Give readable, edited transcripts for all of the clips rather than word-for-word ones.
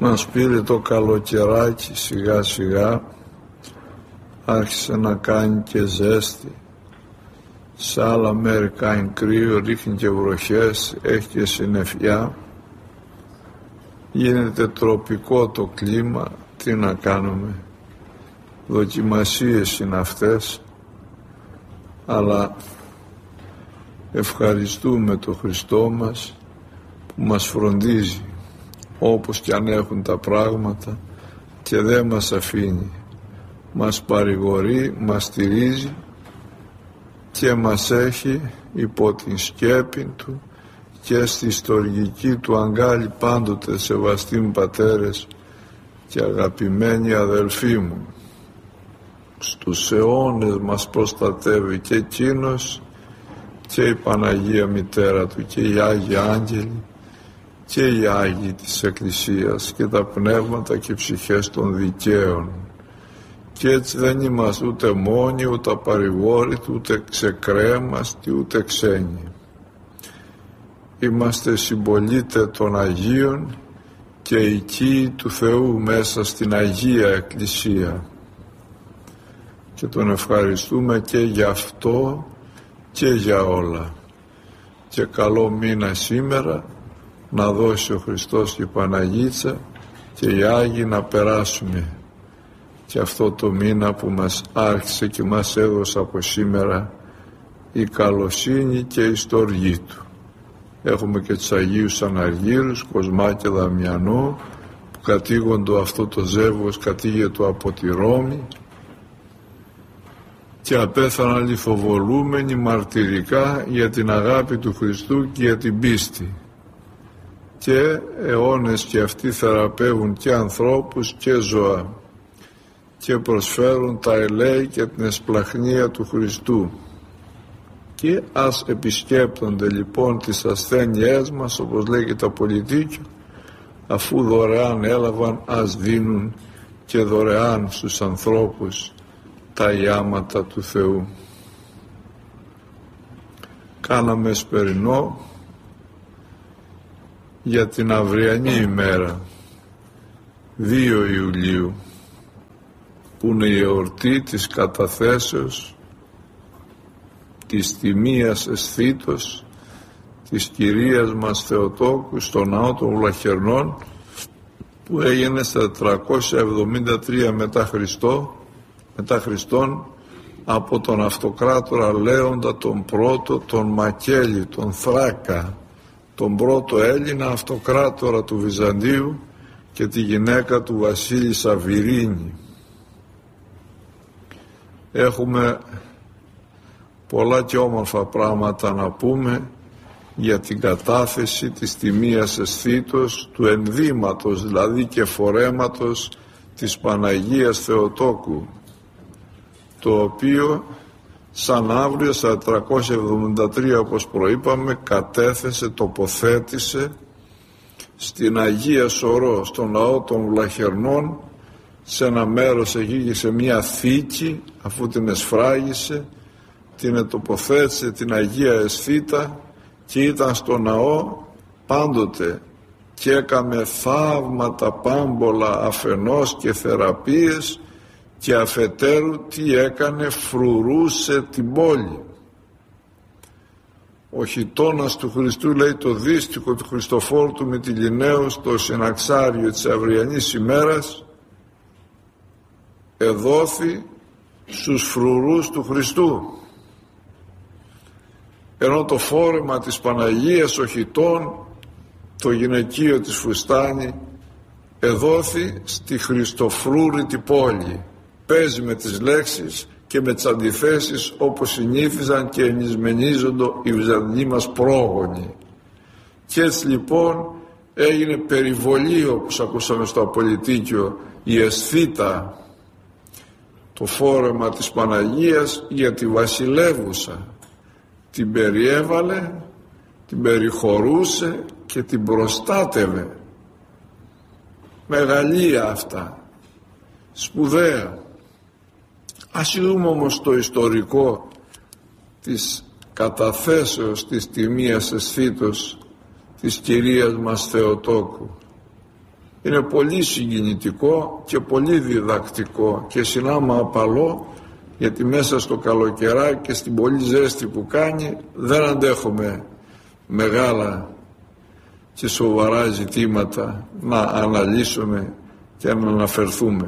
Μας πήρε το καλοκαιράκι σιγά σιγά, άρχισε να κάνει και ζέστη. Σε άλλα μέρη κάνει κρύο, ρίχνει και βροχές, έχει και συννεφιά. Γίνεται τροπικό το κλίμα, τι να κάνουμε. Δοκιμασίες είναι αυτές, αλλά ευχαριστούμε τον Χριστό μας που μας φροντίζει όπως κι αν έχουν τα πράγματα και δεν μας αφήνει. Μας παρηγορεί, μας στηρίζει και μας έχει υπό την σκέπη του και στη στοργική του αγκάλη πάντοτε, σεβαστοί μου πατέρες και αγαπημένοι αδελφοί μου. Στους αιώνες μας προστατεύει και εκείνος και η Παναγία Μητέρα του και οι Άγιοι Άγγελοι και οι Άγιοι της Εκκλησίας και τα πνεύματα και ψυχές των δικαίων. Και έτσι δεν είμαστε ούτε μόνοι, ούτε απαρηγόρητοι, ούτε ξεκρέμαστοι, ούτε ξένοι. Είμαστε συμπολίτες των Αγίων και οικοί του Θεού μέσα στην Αγία Εκκλησία. Και τον ευχαριστούμε και για αυτό και για όλα. Και καλό μήνα σήμερα να δώσει ο Χριστός και η Παναγίτσα και οι Άγιοι να περάσουμε και αυτό το μήνα που μας άρχισε και μας έδωσε από σήμερα η καλοσύνη και η στοργή του. Έχουμε και τους Αγίους Αναργύρους, Κοσμά και Δαμιανό, που κατήγοντο αυτό το ζεύγος, κατήγετο από τη Ρώμη και απέθαναν λιθοβολούμενοι μαρτυρικά για την αγάπη του Χριστού και για την πίστη. Και αιώνες και αυτοί θεραπεύουν και ανθρώπους και ζώα και προσφέρουν τα ελέη και την εσπλαχνία του Χριστού. Και ας επισκέπτονται λοιπόν τις ασθένειές μας, όπως λέει και τα πολιτίκια, αφού δωρεάν έλαβαν, ας δίνουν και δωρεάν στους ανθρώπους τα ιάματα του Θεού. Κάναμε εσπερινό για την αυριανή ημέρα 2 Ιουλίου, που είναι η εορτή της καταθέσεως της τιμίας αισθήτως της Κυρίας μας Θεοτόκου στο ναό των Βλαχερνών, που έγινε στα 473 μετά Χριστόν από τον αυτοκράτορα Λέοντα τον πρώτο, τον Μακέλη, τον Θράκα, τον πρώτο Έλληνα αυτοκράτορα του Βυζαντίου και τη γυναίκα του Βασίλη Σαββιρίνη. Έχουμε πολλά και όμορφα πράγματα να πούμε για την κατάθεση της τιμίας αισθήτως, του ενδύματος δηλαδή και φορέματος της Παναγίας Θεοτόκου, το οποίο σαν αύριο στα 473 όπως προείπαμε κατέθεσε, τοποθέτησε στην Αγία Σωρό, στον ναό των Βλαχερνών, σε ένα μέρος εκεί και σε μια θήκη, αφού την εσφράγισε, την τοποθέτησε την Αγία Αισθήτα και ήταν στο ναό πάντοτε και έκαμε θαύματα πάμπολα αφενός και θεραπείες και αφετέρου τι έκανε, φρουρούσε την πόλη. Ο χιτώνας του Χριστού, λέει, το δύστιχο του Χριστοφόρου του Μυτιληναίου στο συναξάριο της αυριανής ημέρας εδόθη στους φρουρούς του Χριστού, ενώ το φόρεμα της Παναγίας, ο χιτών, το γυναικείο της φουστάνη, εδόθη στη Χριστοφρούρητη πόλη. Παίζει με τις λέξεις και με τις αντιθέσεις όπως συνήθιζαν και ενισμενίζοντο οι Βυζαντινοί μας πρόγονοι. Και έτσι λοιπόν έγινε περιβολή, όπως ακούσαμε στο Απολυτίκιο, η αισθήτα, το φόρεμα της Παναγίας για τη βασιλεύουσα. Την περιέβαλε, την περιχωρούσε και την προστάτευε. Μεγαλεία αυτά, σπουδαία. Ας δούμε όμως το ιστορικό της καταθέσεως της τιμίας αισθήτως της Κυρίας μας Θεοτόκου. Είναι πολύ συγκινητικό και πολύ διδακτικό και συνάμα απαλό, γιατί μέσα στο καλοκαιράκι και στην πολύ ζέστη που κάνει δεν αντέχουμε μεγάλα και σοβαρά ζητήματα να αναλύσουμε και να αναφερθούμε.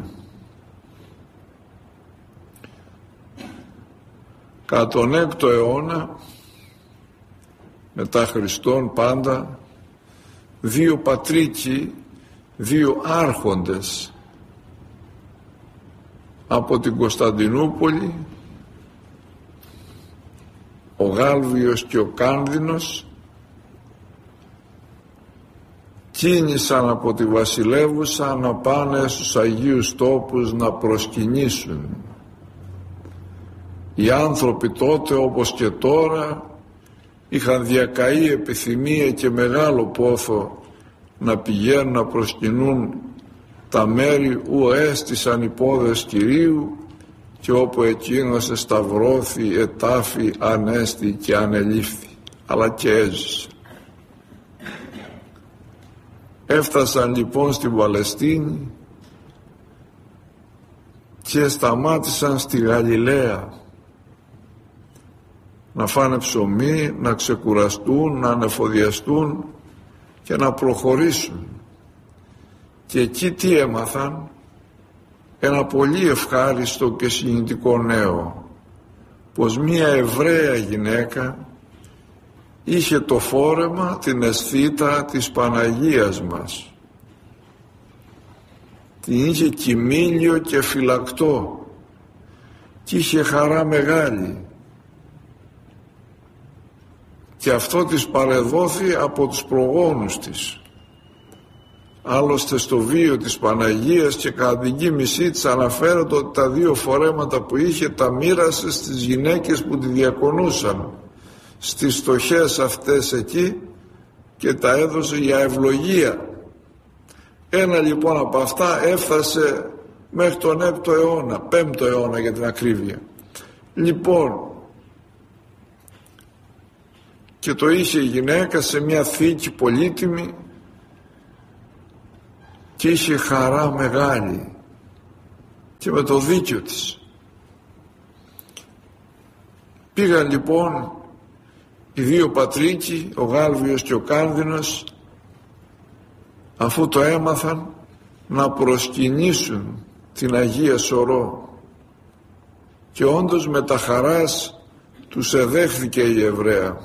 Κατά τον 6ο αιώνα μετά Χριστόν πάντα, δύο πατρίκοι, δύο άρχοντες από την Κωνσταντινούπολη, ο Γάλβιος και ο Κάνδινος, κίνησαν από τη βασιλεύουσα να πάνε στους Αγίους Τόπους να προσκυνήσουν. Οι άνθρωποι τότε όπως και τώρα είχαν διακαεί επιθυμία και μεγάλο πόθο να πηγαίνουν να προσκυνούν τα μέρη où έστησαν οι πόδες Κυρίου και όπου εκείνος εσταυρώθη, ετάφη, ανέστη και ανελήφθη, αλλά και έζησε. Έφτασαν λοιπόν στην Παλαιστίνη και σταμάτησαν στη Γαλιλαία να φάνε ψωμί, να ξεκουραστούν, να ανεφοδιαστούν και να προχωρήσουν. Και εκεί τι έμαθαν? Ένα πολύ ευχάριστο και συγκινητικό νέο, πως μία Εβραία γυναίκα είχε το φόρεμα, την αισθήτα της Παναγίας μας. Την είχε κοιμήλιο και φυλακτό και είχε χαρά μεγάλη. Και αυτό της παρεδόθη από τους προγόνους της. Άλλωστε στο βίο της Παναγίας και κατά την κοίμησή της αναφέρεται ότι τα δύο φορέματα που είχε τα μοίρασε στις γυναίκες που τη διακονούσαν, στις στοχές αυτές εκεί, και τα έδωσε για ευλογία. Ένα λοιπόν από αυτά έφτασε μέχρι τον 6ο αιώνα, 5ο αιώνα για την ακρίβεια. Λοιπόν, και το είχε η γυναίκα σε μια θήκη πολύτιμη και είχε χαρά μεγάλη και με το δίκιο της. Πήγαν λοιπόν οι δύο πατρίκοι, ο Γάλβιος και ο Κάνδινος, αφού το έμαθαν, να προσκυνήσουν την Αγία Σωρό, και όντως με τα χαράς τους εδέχθηκε η Εβραία.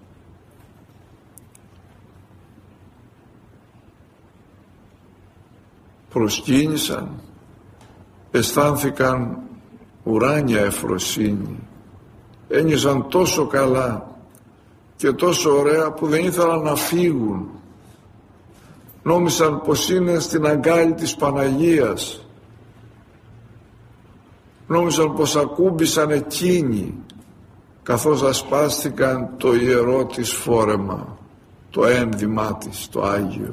Προσκύνησαν, αισθάνθηκαν ουράνια ευφροσύνη, ένιωσαν τόσο καλά και τόσο ωραία που δεν ήθελαν να φύγουν. Νόμισαν πως είναι στην αγκάλη της Παναγίας, νόμισαν πως ακούμπησαν εκείνοι καθώς ασπάστηκαν το ιερό της φόρεμα, το ένδυμά της, το Άγιο.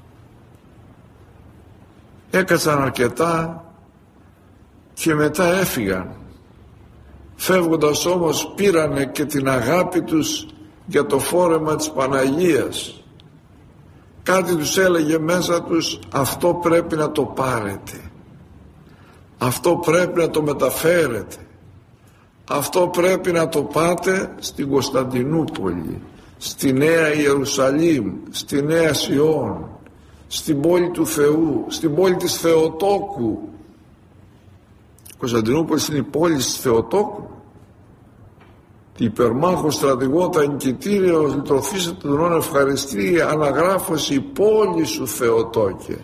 Έκατσαν αρκετά και μετά έφυγαν. Φεύγοντας όμως πήρανε και την αγάπη τους για το φόρεμα της Παναγίας. Κάτι τους έλεγε μέσα τους, αυτό πρέπει να το πάρετε, αυτό πρέπει να το μεταφέρετε, αυτό πρέπει να το πάτε στην Κωνσταντινούπολη, στη Νέα Ιερουσαλήμ, στη Νέα Σιών, στην πόλη του Θεού, στην πόλη της Θεοτόκου. Η Κωνσταντινούπολη είναι η πόλη της Θεοτόκου. Τι υπερμάχος στρατηγώτα εγκητήριος λυτρωθήσε τον όν ευχαριστή, αναγράφωση η πόλη σου Θεοτόκε.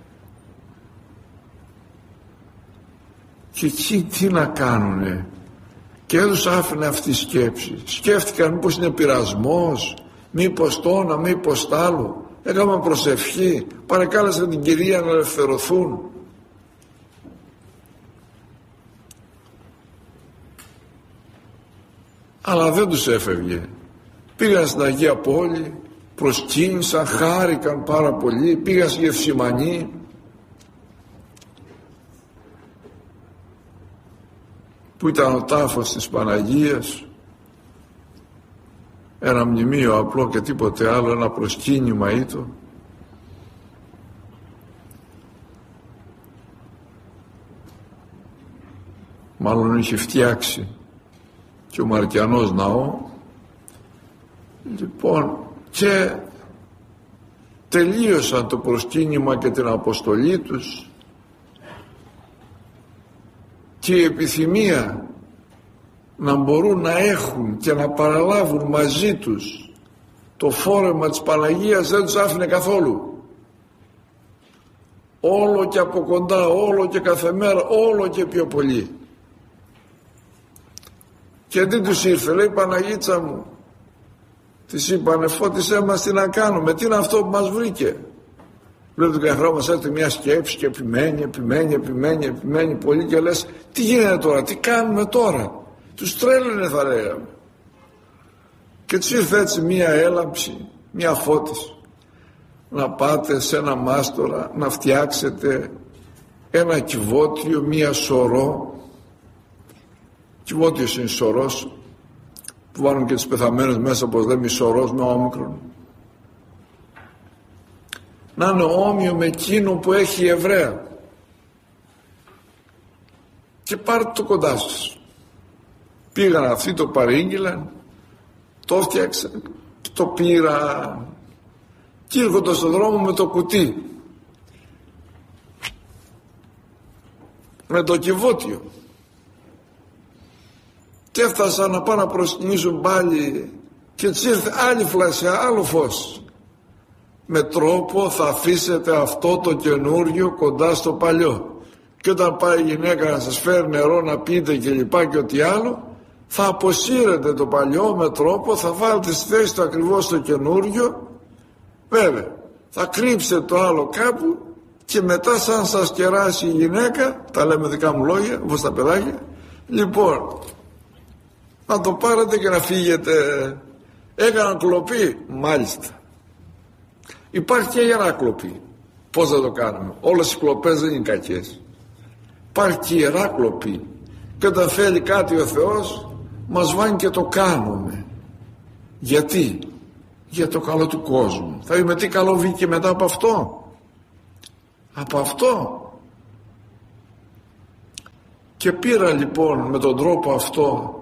Και εκεί τι να κάνουνε? Και τους άφηνε αυτή η σκέψη. Σκέφτηκαν μήπως είναι πειρασμός, μήπως το ένα, μήπως τ' άλλο. Έκαναν προσευχή, παρακάλεσαν την Κυρία να ελευθερωθούν. Αλλά δεν τους έφευγε. Πήγαν στην Αγία Πόλη, προσκύνησαν, χάρηκαν πάρα πολύ, πήγαν στη Γεφσιμανή. Που ήταν ο τάφος της Παναγίας, ένα μνημείο απλό και τίποτε άλλο, ένα προσκύνημα ήτο. μάλλον είχε φτιάξει και ο Μαρκιανός ναό. Λοιπόν, και τελείωσαν το προσκύνημα και την αποστολή τους, και η επιθυμία να μπορούν να έχουν και να παραλάβουν μαζί τους το φόρεμα της Παναγίας δεν τους άφηνε καθόλου. Όλο και από κοντά, όλο και κάθε μέρα, όλο και πιο πολύ. Και τι τους ήρθε, λέει, Παναγίτσα μου, της είπανε, φώτισέ μας, τι να κάνουμε, τι είναι αυτό που μας βρήκε. Βλέπει τον καθρό μας έρθει μια σκέψη και επιμένει πολύ και λες, τι γίνεται τώρα, τι κάνουμε τώρα. Τους τρέλαινε, θα λέγαμε. Και τους ήρθε έτσι μια έλαμψη, μια φώτιση. Να πάτε σε ένα μάστορα να φτιάξετε ένα κυβότιο, μια σωρό. Κυβότιος είναι σωρός που βάλουν και τους πεθαμένους μέσα, όπως λέμε, σωρός με όμικρον. Να είναι όμοιο με εκείνο που έχει η Εβραία. Και πάρτε το κοντά σας. Πήγαν αυτοί, το παρήγγειλαν, το φτιάξαν, το πήρα και έρχονταν στον δρόμο με το κουτί, με το κυβότιο, και έφτασαν να πάνε να προσκυνήσουν πάλι και τους ήρθε άλλη φλασιά, άλλο φως. Με τρόπο θα αφήσετε αυτό το καινούριο κοντά στο παλιό, και όταν πάει η γυναίκα να σας φέρει νερό να πείτε και λοιπά και ό,τι άλλο, θα αποσύρετε το παλιό με τρόπο, θα βάλετε στη θέση του ακριβώς το καινούριο. Βέβαια θα κρύψετε το άλλο κάπου, και μετά σαν σας κεράσει η γυναίκα, τα λέμε δικά μου λόγια όπως τα παιδάκια, λοιπόν να το πάρετε και να φύγετε. Έκαναν κλοπή, μάλιστα. Υπάρχει και ιερά κλοπή. Πώς θα το κάνουμε, όλες οι κλοπές δεν είναι κακές. Υπάρχει και ιερά κλοπή, και όταν θέλει κάτι ο Θεός μας βάνει και το κάνουμε. Γιατί? Για το καλό του κόσμου. Θα δούμε τι καλό βγήκε μετά από αυτό. Από αυτό. Και πήρα λοιπόν με τον τρόπο αυτό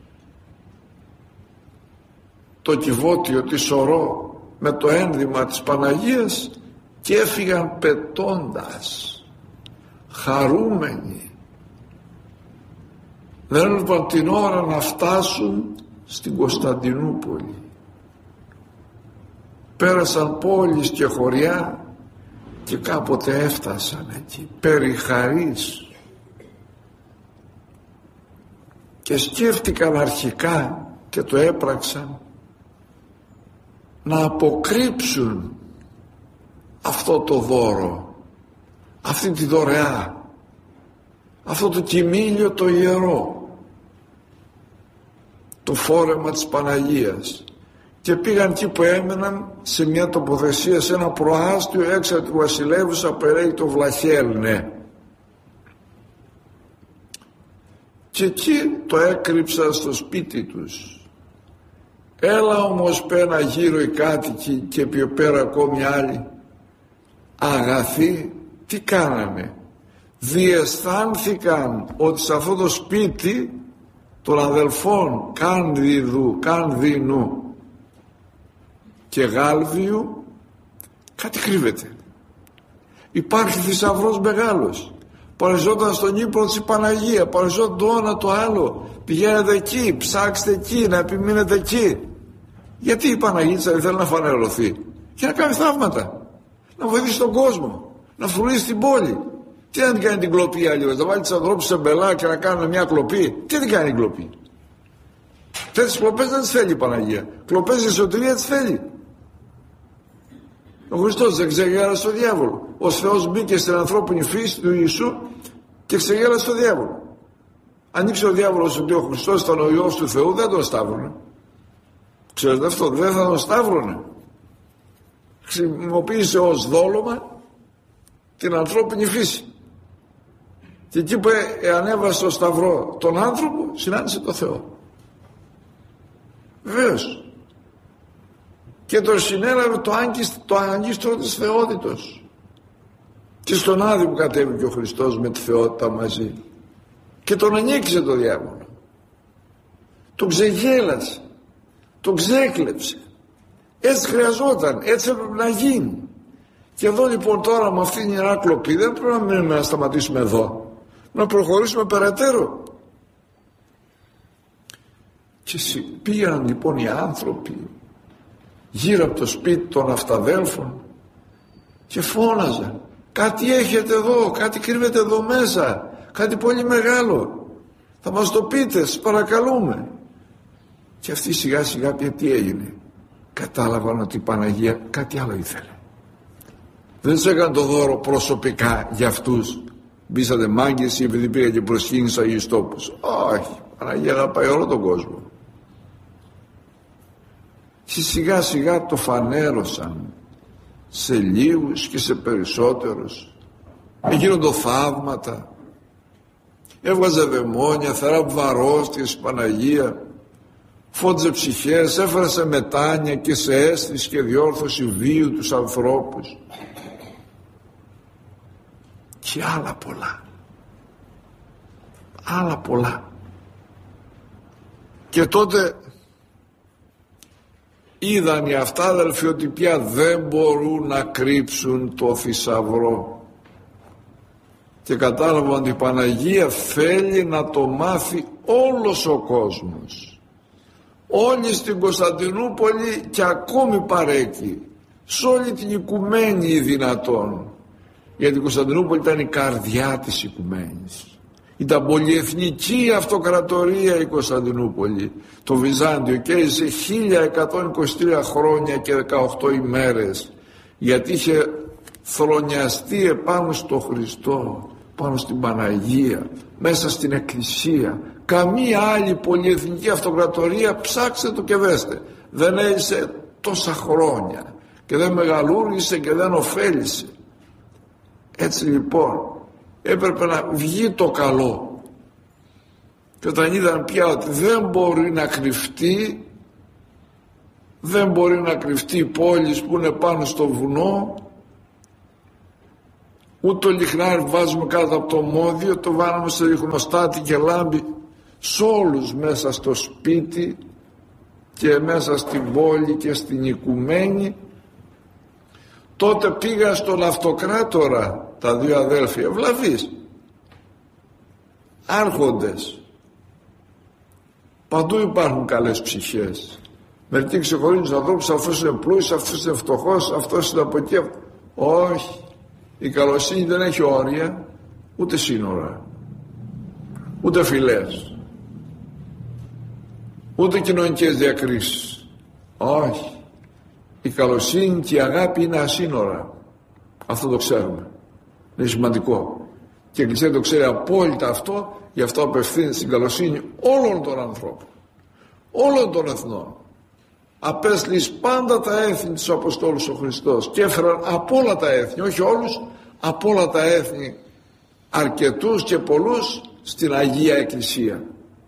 το κυβότιο, τη σωρό, με το ένδυμα της Παναγίας, και έφυγαν πετώντας, χαρούμενοι. Δεν έλειπαν την ώρα να φτάσουν στην Κωνσταντινούπολη. Πέρασαν πόλεις και χωριά και κάποτε έφτασαν εκεί, περί χαρίς. Και σκέφτηκαν αρχικά, και το έπραξαν, να αποκρύψουν αυτό το δώρο, αυτή τη δωρεά, αυτό το κοιμήλιο το ιερό, το φόρεμα της Παναγίας. Και πήγαν εκεί που έμεναν, σε μια τοποθεσία, σε ένα προάστιο έξω του βασιλεύουσα που έλεγε το Βλαχέλνε, και εκεί το έκρυψαν στο σπίτι τους. Έλα όμως πένα γύρω οι κάτοικοι και πιο πέρα ακόμη άλλοι αγαθοί, τι κάνανε? Διαισθάνθηκαν ότι σε αυτό το σπίτι των αδελφών Κάνδινου και Γάλβιου κάτι κρύβεται. Υπάρχει θησαυρός μεγάλος. Παρεζόταν στον ύπνο της Παναγία, παρεζόταν το ένα το άλλο. Πηγαίνετε εκεί, ψάξτε εκεί, να επιμείνετε εκεί. Γιατί η Παναγίτσα δεν θέλει να φανερωθεί? Για να κάνει θαύματα, να βοηθήσει τον κόσμο, να φρουρήσει την πόλη. Τι να την κάνει την κλοπή αλλιώς? Να βάλει τους ανθρώπους σε μπελά και να κάνουν μια κλοπή? Τι την κάνει η κλοπή? Τέτοιες κλοπές δεν τις θέλει η Παναγία. Κλοπές για σωτηρία τις θέλει. Ο Χριστός δεν ξεγέλασε τον διάβολο. Ο Θεός μπήκε στην ανθρώπινη φύση του Ιησού και ξεγέλασε τον διάβολο. Αν ήξερε ο διάβολος ότι ο Χριστός ήταν ο Υιός του Θεού, δεν τον σταύρωνε. Ξέρετε αυτό, δεν θα τον σταύρωνε. Χρησιμοποίησε ως δόλωμα την ανθρώπινη φύση. Και εκεί που ανέβασε στο σταυρό τον άνθρωπο, συνάντησε τον Θεό. Βεβαίως. Και τον συνέλαβε το αγγίστρο της θεότητος. Και στον Άδη που κατέβηκε ο Χριστός με τη θεότητα μαζί. και τον ανήκησε το διάβολο, τον ξεγέλασε, τον ξέκλεψε. Έτσι χρειαζόταν, έτσι έπρεπε να γίνει. Και εδώ λοιπόν τώρα με αυτήν την ιερά κλοπή δεν πρέπει να σταματήσουμε εδώ, να προχωρήσουμε περαιτέρω. Και πήγαν λοιπόν οι άνθρωποι γύρω από το σπίτι των αυταδέλφων και φώναζαν, κάτι έχετε εδώ, κάτι κρύβεται εδώ μέσα, κάτι πολύ μεγάλο, θα μας το πείτε, σας παρακαλούμε. Και αυτοί σιγά σιγά τι έγινε, κατάλαβαν ότι η Παναγία κάτι άλλο ήθελε. Δεν τους έκανε το δώρο προσωπικά για αυτούς, μπήσατε μάγκες ή επειδή πήγα και προσκύνησα Αγίους Τόπους. Όχι, η Παναγία αγαπάει όλο τον κόσμο. Και σιγά σιγά το φανέρωσαν σε λίγους και σε περισσότερους. Γίνονται θαύματα, έβγαζε δαιμόνια, θεράπευε αρρώστιες η Παναγία, φώτιζε ψυχές, έφερε σε μετάνοια και σε αίσθηση και διόρθωση βίου τους ανθρώπους και άλλα πολλά, άλλα πολλά. Και τότε είδαν οι αυτάδελφοι ότι πια δεν μπορούν να κρύψουν το θησαυρό και κατάλαβαν ότι η Παναγία θέλει να το μάθει όλος ο κόσμος, όλοι στην Κωνσταντινούπολη και ακόμη παρέκει, σε όλη την οικουμένη ή δυνατόν, γιατί η Κωνσταντινούπολη ήταν η καρδιά της οικουμένης. Ήταν πολυεθνική αυτοκρατορία η Κωνσταντινούπολη. Το Βυζάντιο κέρδισε 1123 χρόνια και 18 ημέρες, γιατί είχε θρονιαστεί επάνω στο Χριστό, πάνω στην Παναγία, μέσα στην Εκκλησία. Καμία άλλη πολυεθνική αυτοκρατορία, ψάξτε το και δέστε, δεν έζησε τόσα χρόνια και δεν μεγαλούργησε και δεν ωφέλησε. Έτσι λοιπόν έπρεπε να βγει το καλό, και όταν είδαν πια ότι δεν μπορεί να κρυφτεί, δεν μπορεί να κρυφτεί η πόλη που είναι πάνω στο βουνό, ούτε το λιχνάρι βάζουμε κάτω από το μόδιο, το βάλαμε σε λιχνοστάτη και λάμπει σ' όλους μέσα στο σπίτι και μέσα στην πόλη και στην οικουμένη. Τότε πήγα στον αυτοκράτορα τα δύο αδέλφια, ευλαβείς, άρχοντες, παντού υπάρχουν καλές ψυχές. Μερικοί ξεχωρίζουν τους ανθρώπους, αυτός είναι πλούσιος, αυτός είναι φτωχός, αυτός είναι από εκεί. Όχι, η καλοσύνη δεν έχει όρια, ούτε σύνορα, ούτε φυλές, ούτε κοινωνικές διακρίσεις. Όχι, η καλοσύνη και η αγάπη είναι ασύνορα. Αυτό το ξέρουμε, είναι σημαντικό, και η Εκκλησία το ξέρει απόλυτα αυτό. Γι' αυτό απευθύνεται στην καλοσύνη όλων των ανθρώπων, όλων των εθνών. Απέστειλε πάντα τα έθνη της Αποστόλους ο Χριστός και έφεραν από όλα τα έθνη, όχι όλους, από όλα τα έθνη αρκετούς και πολλούς στην Αγία Εκκλησία.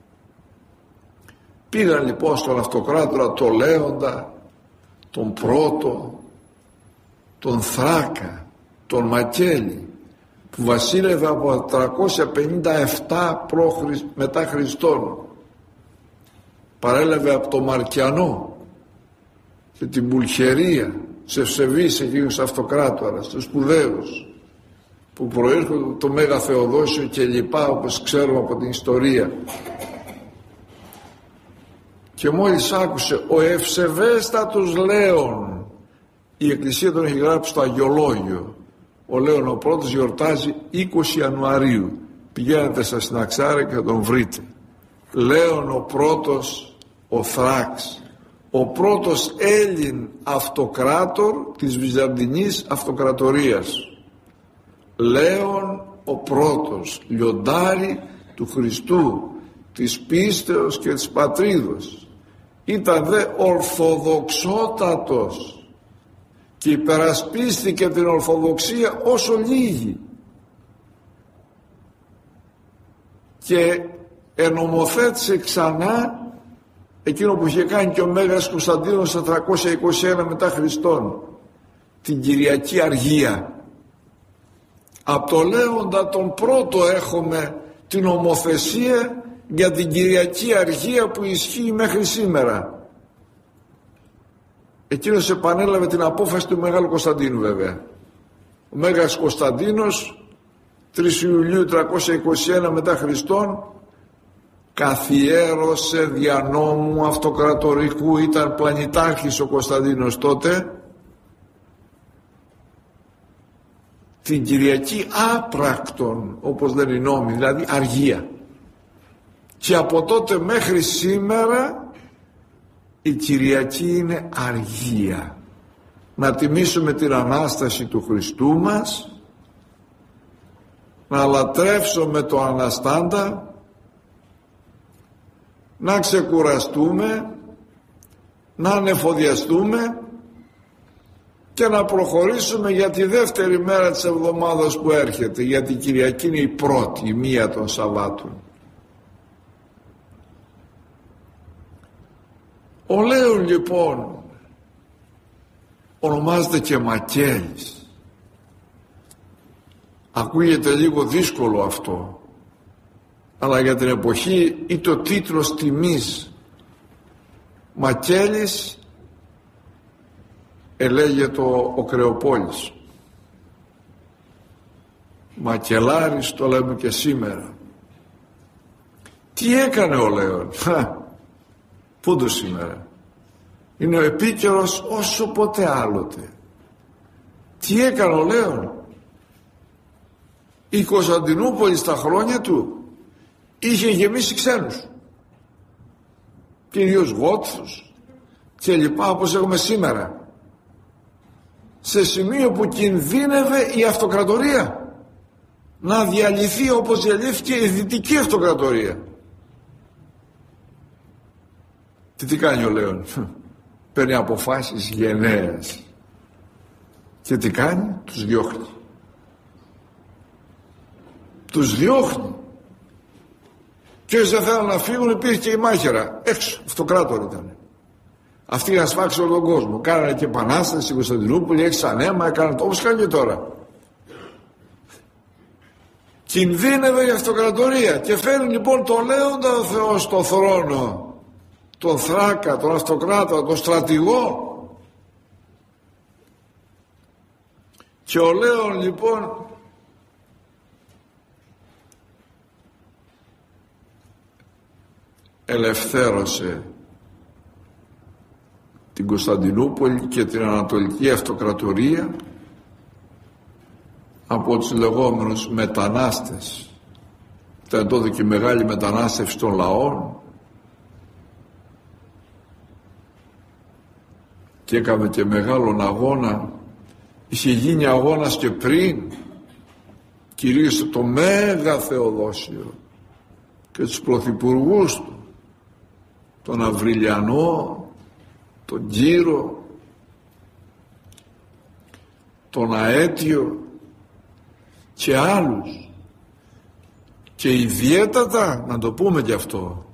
Πήγαν λοιπόν στον αυτοκράτορα το Λέοντα, τον πρώτο, τον Θράκα, τον Μακέλη, που βασίλευε από 357 μετά Χριστόν. Παρέλαβε από το Μαρκιανό και την Πουλχερία, σε ευσεβείς εκείνους αυτοκράτορας, τους σπουδαίους, που προήρχονται το Μέγα Θεοδόσιο και λοιπά, όπως ξέρουμε από την ιστορία. Και μόλις άκουσε ο ευσεβέστατος Λέων, η Εκκλησία τον έχει γράψει στο Αγιολόγιο, ο Λέων ο πρώτος γιορτάζει 20 Ιανουαρίου, πηγαίνετε στα Συναξάρια και θα τον βρείτε. Λέων ο πρώτος, ο Θράξ, ο πρώτος Έλλην αυτοκράτορ της Βυζαντινής Αυτοκρατορίας. Λέων ο πρώτος, λιοντάρι του Χριστού, της πίστεως και της πατρίδος. Ήταν δε ορθοδοξότατος και υπερασπίστηκε την Ορθοδοξία όσο λίγη και ενομοθέτησε ξανά εκείνο που είχε κάνει και ο Μέγας Κωνσταντίνος στα 321 μετά Χριστόν, την Κυριακή Αργία. Από το Λέοντα τον πρώτο έχουμε την ομοθεσία για την Κυριακή Αργία που ισχύει μέχρι σήμερα. Εκείνος επανέλαβε την απόφαση του Μεγάλου Κωνσταντίνου βέβαια. Ο Μέγας Κωνσταντίνος 3 Ιουλίου 321 μετά Χριστόν καθιέρωσε δια νόμου αυτοκρατορικού, ήταν πλανητάρχης ο Κωνσταντίνος τότε, την Κυριακή άπρακτον, όπως λένε οι νόμοι, δηλαδή αργία. Και από τότε μέχρι σήμερα η Κυριακή είναι αργία. Να τιμήσουμε την Ανάσταση του Χριστού μας, να λατρεύσουμε το Αναστάντα, να ξεκουραστούμε, να ανεφοδιαστούμε και να προχωρήσουμε για τη δεύτερη μέρα της εβδομάδας που έρχεται, γιατί η Κυριακή είναι η πρώτη, η μία των Σαββάτων. Ο Λέων λοιπόν ονομάζεται και Μακέλης. Ακούγεται λίγο δύσκολο αυτό, αλλά για την εποχή είτε ο τίτλος τιμής. Μακέλης ελέγεται ο Κρεοπόλης. Μακελάρης το λέμε και σήμερα. Τι έκανε ο Λέων? Πού το σήμερα? Είναι ο επίκαιρος όσο ποτέ άλλοτε. Τι έκανε ο Λέων? Η Κωνσταντινούπολη στα χρόνια του είχε γεμίσει ξένους, κυρίως Γότους και λοιπά, όπως έχουμε σήμερα, σε σημείο που κινδύνευε η αυτοκρατορία να διαλυθεί όπως διαλύθηκε η Δυτική Αυτοκρατορία. Τι κάνει ο Λέων? Παίρνει αποφάσεις γενναίες. Και τι κάνει? Τους διώχνει. Τους διώχνει. Και όσοι δεν θέλουν να φύγουν, υπήρχε και η μάχαιρα έξω, αυτοκράτορ ήταν. Αυτοί να σφάξουν όλο τον κόσμο. Κάνανε και επανάσταση στην Κωνσταντινούπολη, έξαν αίμα, έκαναν το όπως κάνει και τώρα. Κινδύνευε η αυτοκρατορία και φέρνει λοιπόν το Λέοντα ο Θεός στο θρόνο, τον Θράκα, τον αυτοκράτα, τον στρατηγό. Και ο Λέων λοιπόν ελευθέρωσε την Κωνσταντινούπολη και την Ανατολική Αυτοκρατορία από τους λεγόμενους μετανάστες. Ήταν τότε και μεγάλη μετανάστευση των λαών και έκαμε και μεγάλον αγώνα. Είχε γίνει αγώνας και πριν, κυρίως το Μέγα Θεοδόσιο και τους πρωθυπουργούς του, τον Αυριλιανό, τον Κύρο, τον Αέτιο και άλλους, και ιδιαίτερα, να το πούμε και αυτό,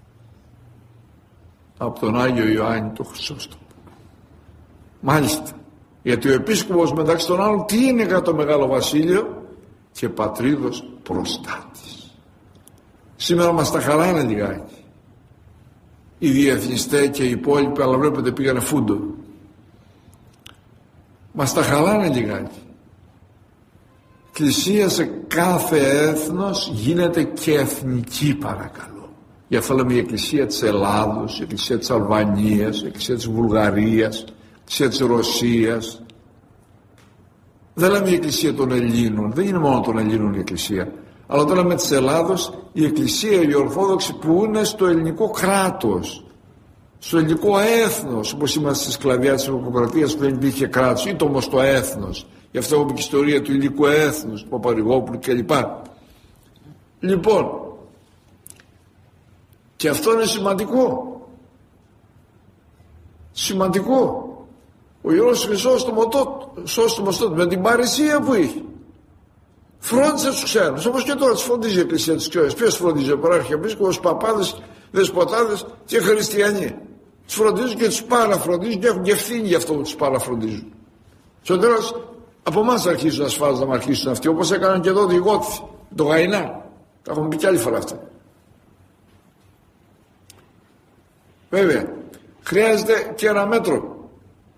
από τον Άγιο Ιωάννη τον Χρυσόστομο. Μάλιστα, γιατί ο επίσκοπος μεταξύ των άλλων τι είναι κατά το Μεγάλο Βασίλειο? Και πατρίδος προστάτης. Σήμερα μας τα χαράνε λιγάκι οι διεθνιστές και οι υπόλοιποι, αλλά βλέπετε πήγανε φούντο. Μας τα χαλάνε λιγάκι. Εκκλησία σε κάθε έθνος γίνεται και εθνική, παρακαλώ. Γι' αυτό λέμε η Εκκλησία της Ελλάδος, η Εκκλησία της Αλβανίας, η Εκκλησία της Βουλγαρίας, η Εκκλησία της Ρωσίας. Δεν λέμε η Εκκλησία των Ελλήνων, δεν είναι μόνο των Ελλήνων η Εκκλησία, αλλά όταν λέμε της Ελλάδος, η Εκκλησία η Ορθόδοξη που είναι στο ελληνικό κράτος, στο ελληνικό έθνος, όπως είμαστε στη σκλαβιά της Οικοκρατίας που δεν υπήρχε κράτος, ή το όμως το έθνος. Γι' αυτό έχουμε και ιστορία του ελληνικού έθνους, του Παπαρηγόπουλου κλπ. Λοιπόν, και αυτό είναι σημαντικό. Σημαντικό. Ο Ιερός Χρυσόστομος τότε με την παρησία που είχε φρόντισε τους ξένους, όπως και τώρα τους φροντίζει η Εκκλησία της Κιώης. Ποιος φροντίζει? Ο Αρχιεπίσκοπος, παπάδες, δεσποτάδες και χριστιανοί. Τους φροντίζουν και τους παραφροντίζουν και έχουν και ευθύνη για αυτό που τους παραφροντίζουν. Στο τέλος από εμάς αρχίζουν να σφάζουν, να αρχίσουν αυτοί, όπως έκαναν και εδώ οι Γότοι, το Γαϊνά. Τα έχουμε πει κι άλλη φορά αυτά. Βέβαια, χρειάζεται και ένα μέτρο.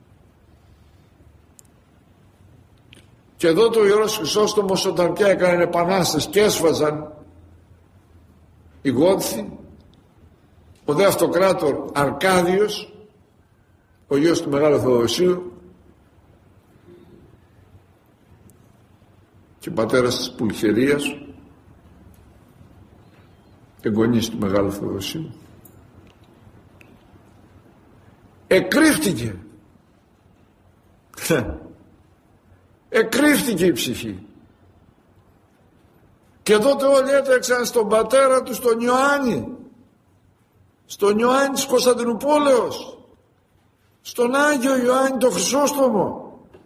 Και εδώ το Ιερός Χρυσόστομος, όταν πια έκανε επανάσταση και έσφαζαν οι Γότθοι, ο δε αυτοκράτορ Αρκάδιος, ο γιος του Μεγάλου Θεοδοσίου και πατέρας της Πουλχερίας, εγγονής του Μεγάλου Θεοδοσίου, εκρύφτηκε. Εκρύφτηκε η ψυχή. Και τότε όλοι έτρεξαν στον πατέρα του, στον Ιωάννη, στον Ιωάννη της Κωνσταντινούπολεως, στον Άγιο Ιωάννη τον Χρυσόστομο.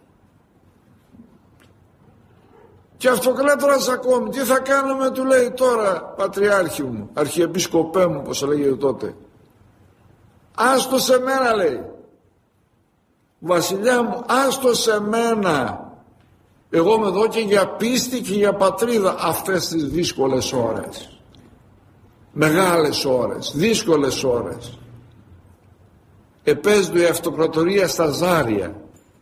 Και αυτοκράτορας ακόμη, τι θα κάνουμε, του λέει, τώρα πατριάρχη μου, αρχιεπίσκοπέ μου, όπως λέγεται τότε, άστο σε μένα, λέει, βασιλιά μου, άστο σε μένα, εγώ είμαι εδώ και για πίστη και για πατρίδα αυτές τις δύσκολες ώρες, μεγάλες ώρες, δύσκολες ώρες. Επέσδου η αυτοκρατορία στα ζάρια,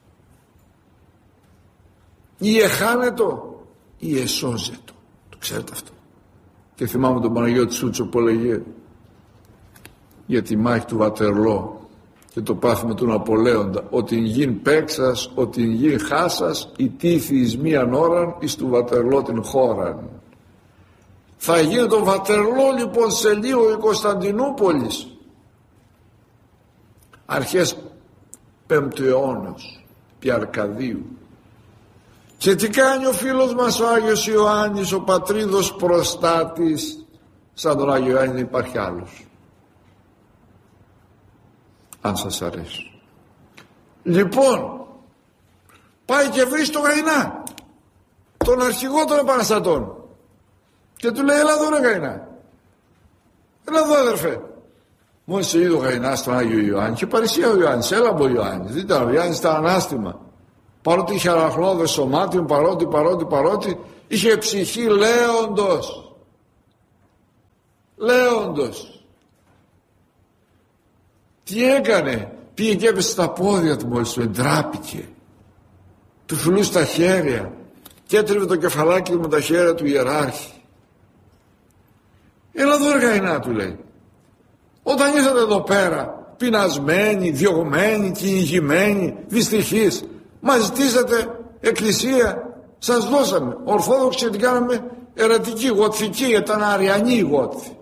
ή εχάνετο ή εσώζετο, το ξέρετε αυτό. Και θυμάμαι τον Παναγιώτη Σούτσο που έλεγε για τη μάχη του Βατερλό και το πάθημα του Ναπολέοντα, ότι γιν παίξας, ότι γιν χάσας, η τύθη εις μίαν ώραν εις του Βατερλό την χώραν. Θα γίνει το Βατερλό λοιπόν σε λίγο η Κωνσταντινούπολης, αρχές 5ου αιώνος, πια Αρκαδίου. Και τι κάνει ο φίλος μας ο Άγιος Ιωάννης, ο πατρίδος προστάτης? Σαν τον Άγιο Ιωάννη δεν υπάρχει άλλος, αν σας αρέσει. Λοιπόν, πάει και βρει στο Γαϊνά τον αρχηγό των επαναστατών και του λέει, έλα εδώ ρε Γαϊνά, έλα εδώ αδερφέ. Μόλις σε είδε ο Γαϊνάς στον Άγιο Ιωάννη, και παρησία ο Ιωάννης, έλα από ο Ιωάννης, δείτε ο Ιωάννης ήταν ανάστημα, παρότι είχε αραχνώδες σωμάτιον, παρότι είχε ψυχή λέοντος. Τι έκανε? Πήγε και έπεσε στα πόδια του μόλις του, εντράπηκε, του φιλούσε τα χέρια και έτριβε το κεφαλάκι του με τα χέρια του ιεράρχη. Έλα εδώ ρε Γαϊνά, του λέει, όταν ήρθατε εδώ πέρα πεινασμένοι, διωγμένοι, κυνηγημένοι, δυστυχείς, μας ζητήσατε εκκλησία, σας δώσαμε. Ορθόδοξοι την κάναμε ερετική, γοτθική, ήταν αριανή η Γότθη.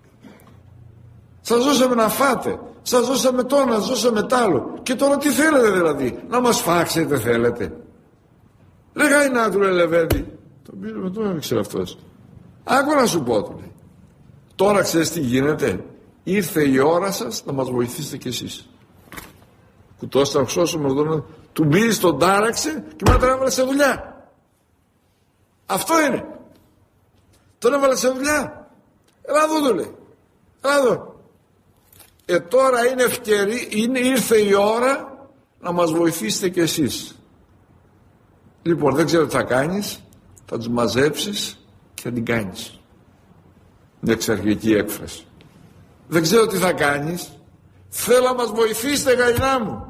Σας δώσαμε να φάτε, σας δώσαμε το ένα, σας δώσαμε τ' άλλο. Και τώρα τι θέλετε δηλαδή, να μας φάξετε θέλετε? Ρε Γαϊνά, του λέει Λεβέντη, τον πήρε με τον έριξε αυτός. Άκου να σου πω, του λέει, τώρα ξέρεις τι γίνεται, ήρθε η ώρα σας να μας βοηθήσετε κι εσείς. Κουτός θα ξώσουμε εδώ, του μπήρε, τον τάραξε και μετά τον έβαλε σε δουλειά. Αυτό είναι. Τον έβαλε σε δουλειά. Έλα εδώ, του λέει, έλα εδώ. Τώρα είναι ήρθε η ώρα να μας βοηθήσετε κι εσείς. Λοιπόν, δεν ξέρω τι θα κάνεις, θα τους μαζέψεις και θα την κάνεις. Μια εξαρχική έκφραση. Δεν ξέρω τι θα κάνεις, θέλω να μας βοηθήσετε Γαϊνά μου.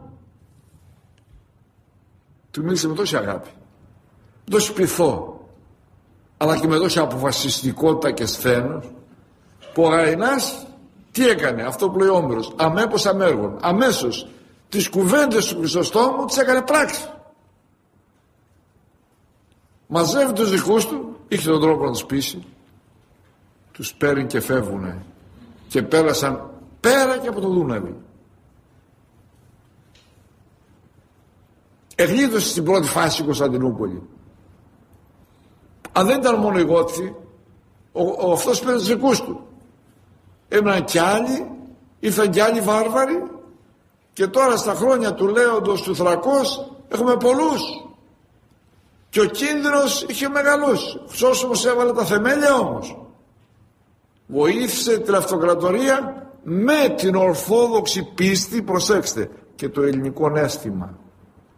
Του μίλησε με τόση αγάπη, με τόση πειθό, αλλά και με τόση αποφασιστικότητα και σθένος, που ο Γαϊνάς τι έκανε? Αυτό που λέει ο Όμηρος, αμέπως αμέργων, αμέσως τις κουβέντες του Χρυσοστόμου τις έκανε πράξη. Μαζεύει τους δικούς του, είχε τον τρόπο να τους πείσει, τους παίρνει και φεύγουνε και πέρασαν πέρα και από το Δούναβι. Εγλίδωσε στην πρώτη φάση η Κωνσταντινούπολη. Αν δεν ήταν μόνο οι Γότθοι, αυτός πήρε τους δικούς του. Έμειναν κι άλλοι, ήρθαν κι άλλοι βάρβαροι, και τώρα στα χρόνια του Λέοντος του Θρακός έχουμε πολλούς. Και ο κίνδυνος είχε μεγαλώσει. Χρυσόστομος έβαλε τα θεμέλια όμως. Βοήθησε την αυτοκρατορία με την ορθόδοξη πίστη, προσέξτε, και το ελληνικό αίσθημα.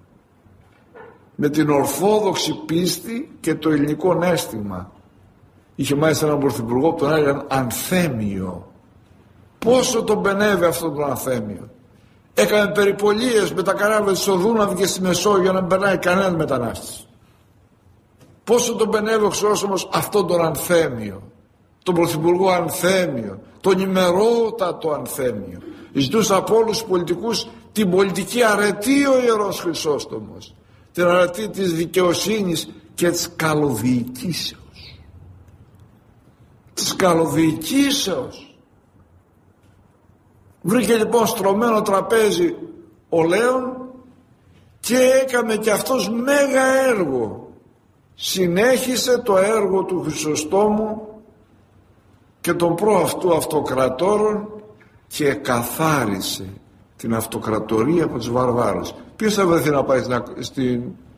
Με την ορθόδοξη πίστη και το ελληνικό αίσθημα. Είχε μάλιστα έναν πρωθυπουργό που τον έλεγαν Ανθέμιο. Πόσο τον πενεύει αυτόν τον Ανθέμιο. Έκανε περιπολίες με τα καράβια στο Δούναβι και στη Μεσόγειο για να μην περνάει κανένας μετανάστης. Πόσο τον πενεύει ο Χρυσόστομος αυτόν τον Ανθέμιο, τον πρωθυπουργό Ανθέμιο, τον ημερότατο Ανθέμιο. Ζητούσε από όλους τους πολιτικούς την πολιτική αρετή ο Ιερός Χρυσόστομος, την αρετή της δικαιοσύνης και της καλοδιοικήσεως. Της καλοδιοικήσεως. Βρήκε λοιπόν στρωμένο τραπέζι ο Λέων και έκαμε και αυτός μέγα έργο. Συνέχισε το έργο του Χρυσοστόμου και των προαυτού αυτοκρατόρων και καθάρισε την αυτοκρατορία από τους βαρβάρους. Ποιος θα βρεθεί να πάει στην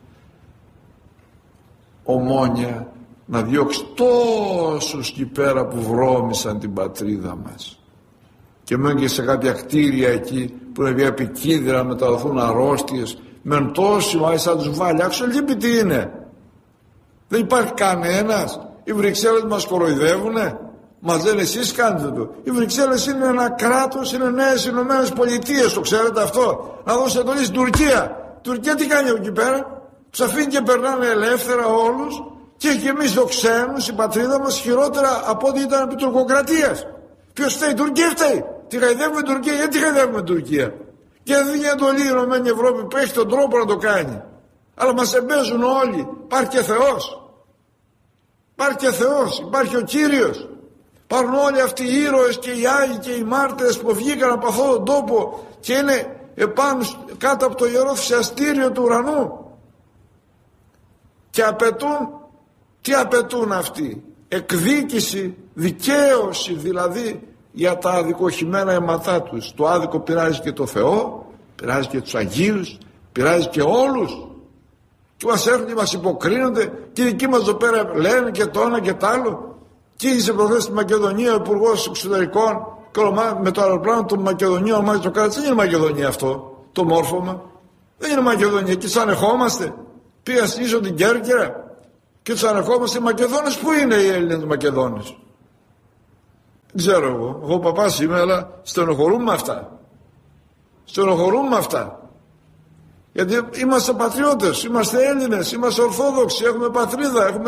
Ομόνια να διώξει τόσους εκεί πέρα που βρώμησαν την πατρίδα μας και μένουν και σε κάποια κτίρια εκεί που είναι επικίνδυνα να μεταδοθούν αρρώστιες, μένουν τόσοι μάλιστα να τους βάλει. Άκουσα λείπει τι είναι. Δεν υπάρχει κανένας. Οι Βρυξέλλες μας κοροϊδεύουνε. Μας λένε εσείς κάνετε το. Οι Βρυξέλλες είναι ένα κράτος, είναι νέες Ηνωμένες Πολιτείες, το ξέρετε αυτό. Να δώσετε εντολή στην Τουρκία. Τουρκία τι κάνει εκεί πέρα? Τους αφήνει και περνάνε ελεύθερα όλους και εμείς το ξέρουμε στην πατρίδα μας χειρότερα από ό,τι ήταν επί τουρκοκρατίας. Ποιος φταίει? Η Τουρκία φταίει. Τι χαϊδεύουμε την Τουρκία? Γιατί χαϊδεύουμε την Τουρκία? Και δίνει εντολή η Ηνωμένη Ευρώπη που έχει τον τρόπο να το κάνει. Αλλά μας εμπέζουν όλοι. Υπάρχει και Θεός. Υπάρχει και Θεός. Υπάρχει ο Κύριος. Υπάρχουν όλοι αυτοί οι ήρωες και οι Άγιοι και οι μάρτυρες που βγήκαν από αυτόν τον τόπο και είναι επάνω κάτω από το Ιερό Θυσιαστήριο του ουρανού. Και απαιτούν, τι απαιτούν αυτοί? Εκδίκηση, δικαίωση δηλαδή για τα αδικοχημένα αίματά τους. Το άδικο πειράζει και το Θεό, πειράζει και τους Αγίους, πειράζει και όλους. Και μας έρχονται και μας υποκρίνονται και οι δικοί μας εδώ πέρα λένε και το ένα και το άλλο. Κίνησε προχθές στη Μακεδονία ο Υπουργός Εξωτερικών και με το αεροπλάνο του Μακεδονία ονομάζει το κράτος. Δεν είναι Μακεδονία αυτό το μόρφωμα. Δεν είναι Μακεδονία. Και τους ανεχόμαστε. Πήγα στην ίσο την Κέρκυρα και τους ανεχόμαστε. Οι Μακεδόνες πού είναι οι Έλληνες Μακεδόνες? Δεν ξέρω εγώ. Εγώ παπάς είμαι, αλλά στενοχωρούμε με αυτά. Στενοχωρούμε με αυτά. Γιατί είμαστε πατριώτες, είμαστε Έλληνες, είμαστε Ορθόδοξοι, έχουμε πατρίδα, έχουμε